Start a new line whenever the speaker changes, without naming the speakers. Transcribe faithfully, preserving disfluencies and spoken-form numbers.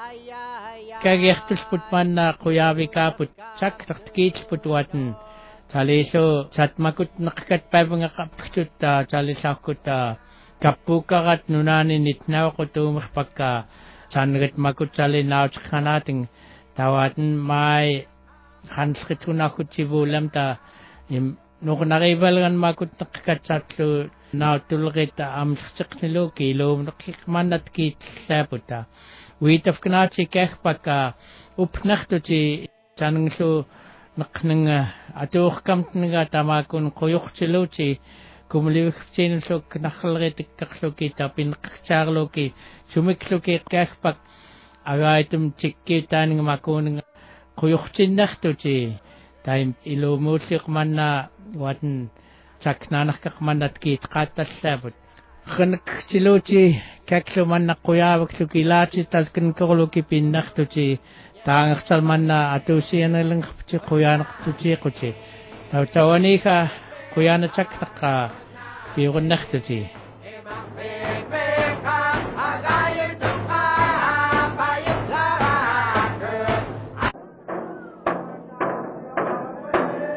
Kagihtulput man na kuyawi kaput chak taktikitput watan chaliso chatmakut nakakat pabanga kaputut chalisakut kapukarat nunani nitnaw ko tumikpagka sanrit makut chali nauchkanating tawatan may hanskituna kutsibulam ta nuk naribalgan makut nakakat chatlo nautulgit amsik nilo kilo nakikmanat kit saputa Witaf knachi kech paka upnachto chi chanangso naknang atuh kamtnga tamakun koyokchilo chi kumliwik chin so knakhalget kakso ki tapin kcharlo ki sumiklo ki kech pak agaitum chikki taning makun koyokchin nachto chi taim ilo musik manna watan chaknanak kakmanat ki tkatas sabut Khanak chilochi kaklo man na kuyawak so kilachi talkin kolo ki pinnak to chi tangak salman na ato siya na lang chi kuyanak to chi ko chi tawani ka kuyana chak taka piyon nak to chi